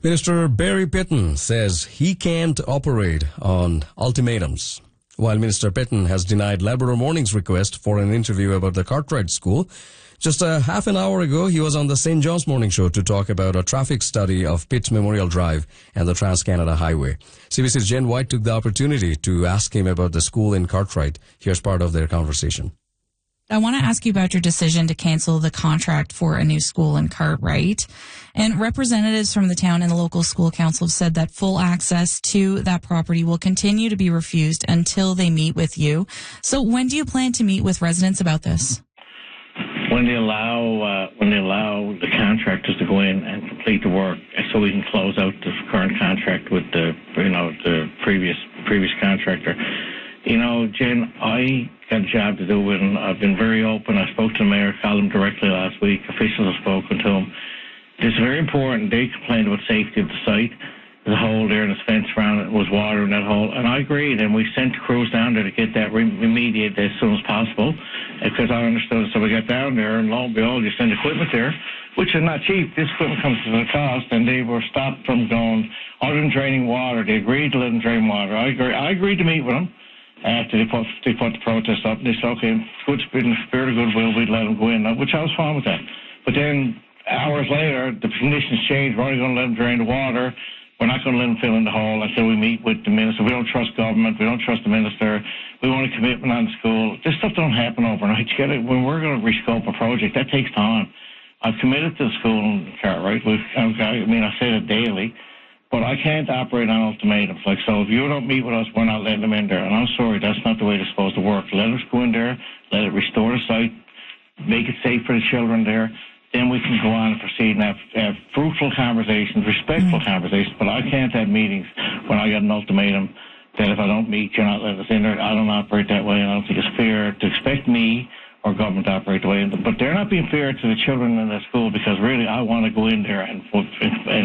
Minister Barry Pitton says he can't operate on ultimatums. While Minister Pitton has denied Labrador Morning's request for an interview about the Cartwright School, just a half an hour ago, he was on the St. John's Morning Show to talk about a traffic study of Pitt Memorial Drive and the Trans-Canada Highway. CBC's Jen White took the opportunity to ask him about the school in Cartwright. Here's part of their conversation. I want to ask you about your decision to cancel the contract for a new school in Cartwright. And representatives from the town and the local school council have said that full access to that property will continue to be refused until they meet with you. So when do you plan to meet with residents about this? When they allow the contractors to go in and complete the work, so we can close out the current contract with the previous contractor. Jen, I got a job to do with him. I've been very open. I spoke to the mayor, called him directly last week. Officials have spoken to him. It's very important. They complained about safety of the site. There's a hole there and a fence around it. Was water in that hole. And I agreed, and we sent crews down there to get that remediated as soon as possible, because I understood. So we got down there, and lo and behold, you send equipment there, which is not cheap. This equipment comes at a cost, and they were stopped from going, other than draining water. They agreed to let them drain water. I agreed to meet with them after they put the protest up. They said, okay, good spirit, in the spirit of goodwill, we'd let them go in, which I was fine with that. But then hours later, the conditions changed. We're only going to let them drain the water. We're not going to let them fill in the hole until we meet with the minister. We don't trust government. We don't trust the minister. We want a commitment on the school. This stuff don't happen overnight. You get it. When we're going to rescope a project, that takes time. I've committed to the school in Cartwright. I say it daily, but I can't operate on ultimatums. So if you don't meet with us, we're not letting them in there. And I'm sorry, that's not the way it's supposed to work. Let us go in there, let it restore the site, make it safe for the children there. Then we can go on and proceed and have fruitful conversations, respectful conversations. But I can't have meetings when I got an ultimatum that if I don't meet, you're not letting us in there. I don't operate that way, and I don't think it's fair to expect me or government to operate the way. But they're not being fair to the children in the school, because really I want to go in there and